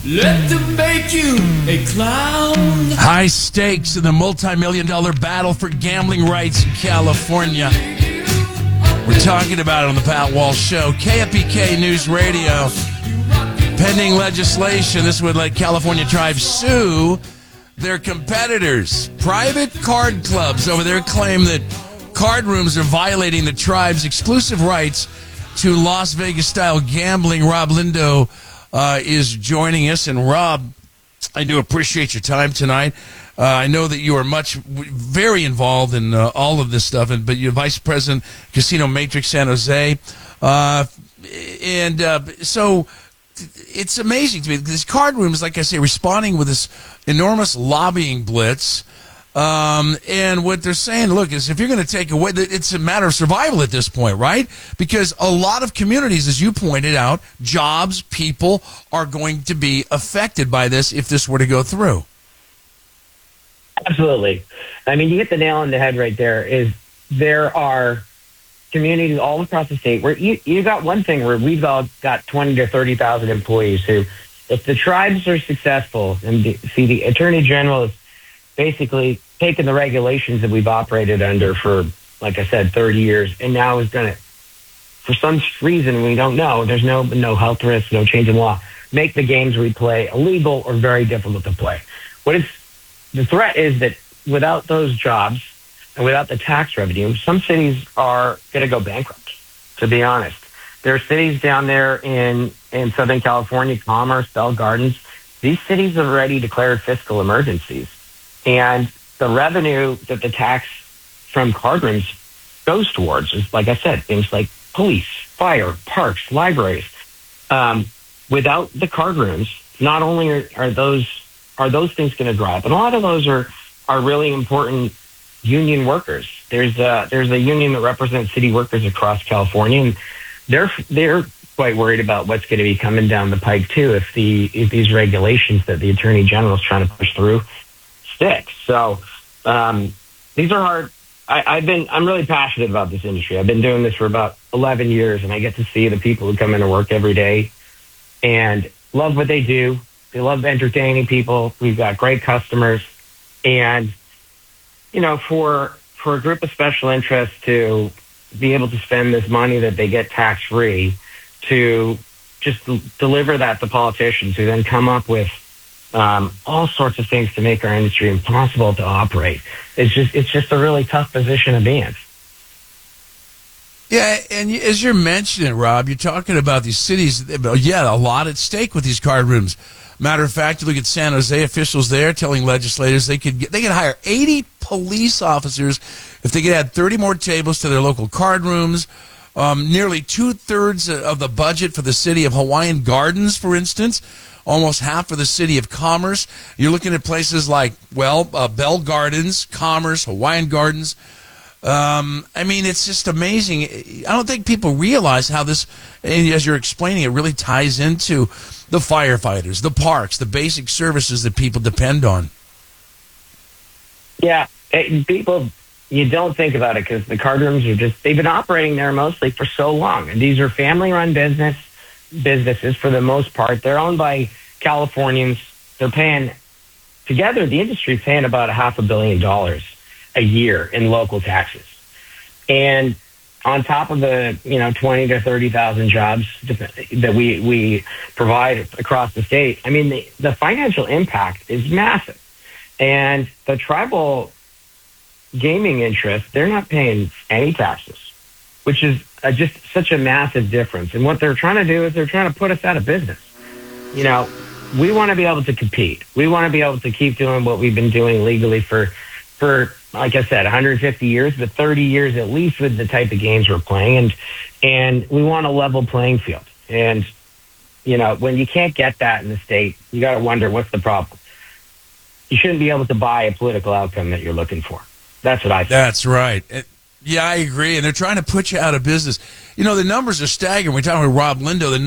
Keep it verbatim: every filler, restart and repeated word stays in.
Let them make you a clown. High stakes in the multi-million dollar battle for gambling rights in California. We're talking about it on the Pat Walsh Show. K F B K News Radio. Pending legislation. This would let California tribes sue their competitors. Private card clubs over there claim that card rooms are violating the tribe's exclusive rights to Las Vegas-style gambling. Rob Lindo uh, is joining us. And Rob, I do appreciate your time tonight. Uh, I know that you are much, very involved in uh, all of this stuff, and but you're Vice President, Casino Matrix San Jose. Uh, and uh, so it's amazing to me. These card rooms, like I say, responding with this enormous lobbying blitz. Um, and what they're saying, look, is if you're going to take away, it's a matter of survival at this point, right? Because a lot of communities, as you pointed out, jobs, people are going to be affected by this if this were to go through. Absolutely. I mean, you hit the nail on the head right there. Is there are communities all across the state where you, you got one thing where we've all got twenty to thirty thousand employees who, if the tribes are successful, and the, see, the Attorney General is basically taken the regulations that we've operated under for, like I said, thirty years, and now is going to, for some reason we don't know, there's no no health risk, no change in law, make the games we play illegal or very difficult to play. What is the threat is that without those jobs and without the tax revenue, some cities are going to go bankrupt, to be honest. There are cities down there in, in Southern California, Commerce, Bell Gardens. These cities have already declared fiscal emergencies. And the revenue that the tax from card rooms goes towards is, like I said, things like police, fire, parks, libraries. Um, without the card rooms, not only are, are those are those things going to dry up, and a lot of those are are really important union workers. There's a, there's a union that represents city workers across California, and they're they're quite worried about what's going to be coming down the pike too if the if these regulations that the Attorney General is trying to push through stick. So um, these are hard. I, I've been I'm really passionate about this industry. I've been doing this for about eleven years, and I get to see the people who come into work every day and love what they do. They love entertaining people. We've got great customers. And, you know, for for a group of special interests to be able to spend this money that they get tax-free to just l- deliver that to politicians who then come up with um, all sorts of things to make our industry impossible to operate. It's just it's just a really tough position to be in. Yeah, and as you're mentioning, Rob, you're talking about these cities. Yeah, a lot at stake with these card rooms. Matter of fact, you look at San Jose officials there telling legislators they could get, they could hire eighty police officers if they could add thirty more tables to their local card rooms. Um, nearly two-thirds of the budget for the city of Hawaiian Gardens, for instance, almost half for the city of Commerce. You're looking at places like, well, uh, Bell Gardens, Commerce, Hawaiian Gardens. Um, I mean, it's just amazing. I don't think people realize how this, as you're explaining, it really ties into the firefighters, the parks, the basic services that people depend on. Yeah, it, people, you don't think about it because the card rooms are just, they've been operating there mostly for so long. And these are family-run business businesses for the most part. They're owned by Californians. They're paying, together, the industry is paying about a half a billion dollars a year in local taxes. And on top of the, you know, twenty to thirty thousand jobs that we, we provide across the state, I mean, the, the financial impact is massive. And the tribal gaming interest, they're not paying any taxes, which is uh, just such a massive difference. And what they're trying to do is they're trying to put us out of business. You know, we want to be able to compete. We want to be able to keep doing what we've been doing legally for, for, like I said, one hundred fifty years, but thirty years at least with the type of games we're playing. And, and we want a level playing field. And, you know, when you can't get that in the state, you got to wonder what's the problem. You shouldn't be able to buy a political outcome that you're looking for. That's what I think. That's right. It, yeah, I agree. And they're trying to put you out of business. You know, the numbers are staggering. We're talking with Rob Lindo. The